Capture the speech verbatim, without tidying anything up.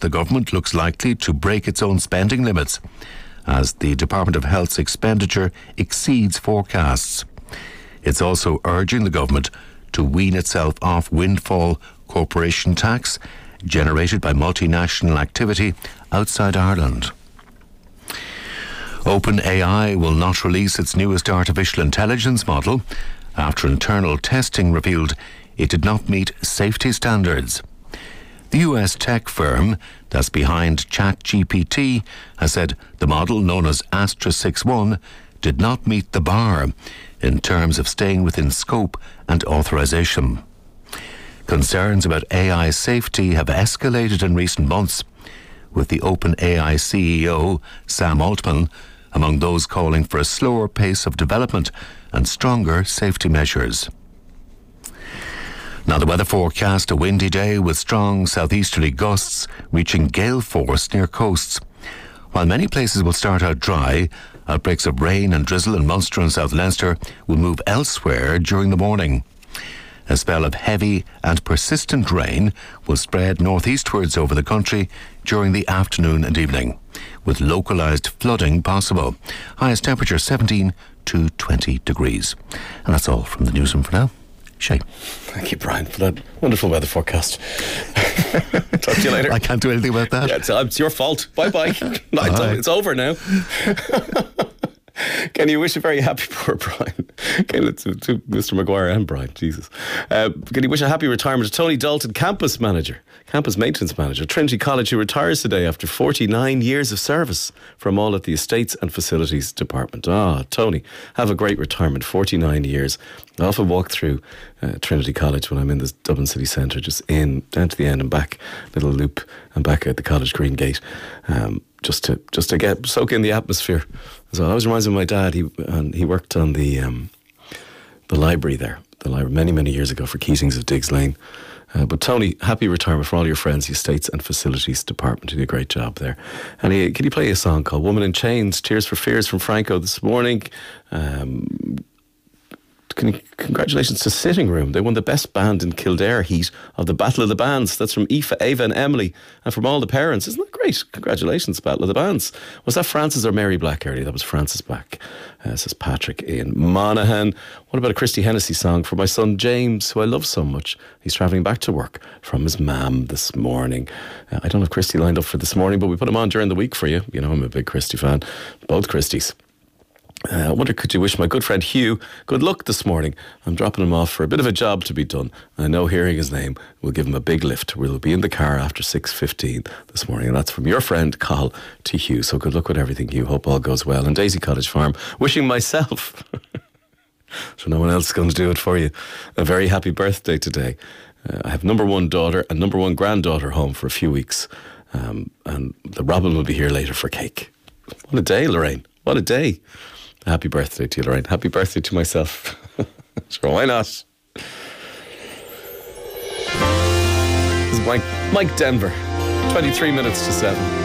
the government looks likely to break its own spending limits as the Department of Health's expenditure exceeds forecasts. It's also urging the government to wean itself off windfall corporation tax generated by multinational activity outside Ireland. OpenAI will not release its newest artificial intelligence model after internal testing revealed it did not meet safety standards. The U S tech firm that's behind ChatGPT has said the model, known as Astra six one, did not meet the bar in terms of staying within scope and authorization. Concerns about A I safety have escalated in recent months, with the OpenAI C E O, Sam Altman, among those calling for a slower pace of development and stronger safety measures. Now, the weather forecast: a windy day with strong southeasterly gusts reaching gale force near coasts. While many places will start out dry, outbreaks of rain and drizzle in Munster and South Leinster will move elsewhere during the morning. A spell of heavy and persistent rain will spread northeastwards over the country during the afternoon and evening, with localised flooding possible. Highest temperature seventeen to twenty degrees. And that's all from the newsroom for now. Shay. Thank you, Brian, for that wonderful weather forecast. Talk to you later. I can't do anything about that. Yeah, it's, it's your fault. Bye-bye. No, it's, Bye. it's over now. Can you wish a very happy, poor Brian? Okay, let's to Mister Maguire and Brian, Jesus. Uh, can you wish a happy retirement to Tony Dalton, campus manager, campus maintenance manager, Trinity College, who retires today after forty-nine years of service from all at the Estates and Facilities Department. Ah, Tony, have a great retirement, forty-nine years. I often walk through uh, Trinity College when I'm in the Dublin city centre, just in, down to the end and back, little loop, and back at the College Green Gate. Um, just to just to get soak in the atmosphere. So I always reminds me of my dad. He and he worked on the um, the library there, the library many many years ago for Keatings of Diggs Lane. Uh, but Tony, happy retirement for all your friends, the Estates and Facilities Department. You did a great job there. And he, can you play a song called "Woman in Chains"? Tears for Fears from Franco this morning. Um, Can you, congratulations to Sitting Room. They won the best band in Kildare heat of the Battle of the Bands. That's from Aoife, Ava and Emily, and from all the parents. Isn't that great? Congratulations, Battle of the Bands. Was that Francis or Mary Black earlier? That was Francis Black. Uh, says Patrick in Monaghan. What about a Christy Hennessy song for my son James, who I love so much? He's travelling back to work from his mam this morning. Uh, I don't have Christy lined up for this morning, but we put him on during the week for you. You know, I'm a big Christy fan. Both Christys. Uh, I wonder, could you wish my good friend Hugh good luck this morning? I'm dropping him off for a bit of a job to be done. I know hearing his name will give him a big lift. We'll be in the car after six fifteen this morning. And that's from your friend Cathal to Hugh. So good luck with everything, Hugh. Hope all goes well. And Daisy Cottage Farm, wishing myself, so no one else is going to do it for you, a very happy birthday today. Uh, I have number one daughter and number one granddaughter home for a few weeks. Um, and the Robin will be here later for cake. What a day, Lorraine. What a day. Happy birthday to you, Lorraine. Happy birthday to myself. Sure, why not? This is Mike, Mike Denver. twenty-three minutes to seven.